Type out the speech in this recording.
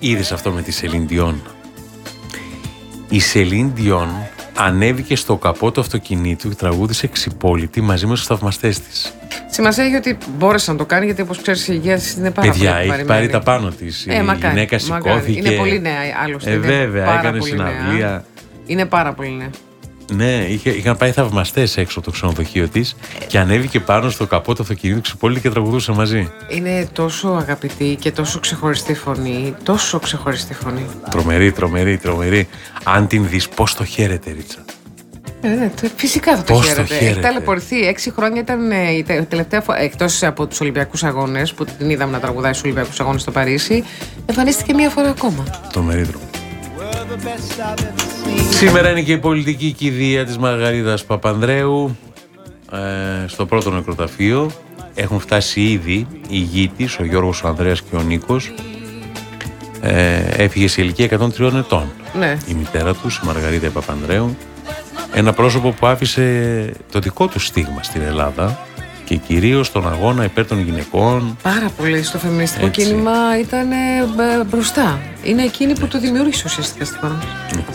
είδες αυτό με τη Σελίν Διόν? Η Σελίν Διόν ανέβηκε στο καπό του αυτοκινήτου και τραγούδισε Ξυπόλυτη μαζί με τους θαυμαστές της. Σημασία έχει ότι μπόρεσε να το κάνει, γιατί όπως ξέρεις η υγεία της είναι πάρα πολύ. Παιδιά, έχει πάρει τα πάνω της. Η γυναίκα σηκώθηκε. Είναι πολύ νέα άλλωστε. Βέβαια, έκανε συναυλία. Είναι πάρα πολύ νέα. Ναι, είχαν πάει θαυμαστές έξω από το ξενοδοχείο της και ανέβηκε πάνω στο καπό του αυτοκινήτου Ξυπόλυτη και τραγουδούσε μαζί. Είναι τόσο αγαπητή και τόσο ξεχωριστή φωνή. Τόσο ξεχωριστή φωνή. Τρομερή. Αν την δεις, πώς το χαίρεται, Ρίτσα. Ναι, φυσικά θα το χαίρεται. Έχει ταλαιπωρηθεί. 6 χρόνια ήταν η τελευταία φορά, εκτός από τους Ολυμπιακούς Αγώνες, που την είδαμε να τραγουδάει στους Ολυμπιακούς Αγώνες στο Παρίσι, εμφανίστηκε μία φορά ακόμα. Τρομερή. Σήμερα είναι και η πολιτική κηδεία της Μαργαρίτας Παπανδρέου στο πρώτο νεκροταφείο. Έχουν φτάσει ήδη οι γη της, ο Γιώργος, ο Ανδρέας και ο Νίκος. Έφυγε σε ηλικία 103 ετών. Ναι. Η μητέρα τους, η Μαργαρίτα Παπανδρέου. Ένα πρόσωπο που άφησε το δικό του στίγμα στην Ελλάδα και κυρίως στον αγώνα υπέρ των γυναικών. Πάρα πολύ στο φεμινιστικό κίνημα ήταν μπροστά. Είναι εκείνη που το δημιούργησε ουσιαστικά στη χώρα μας.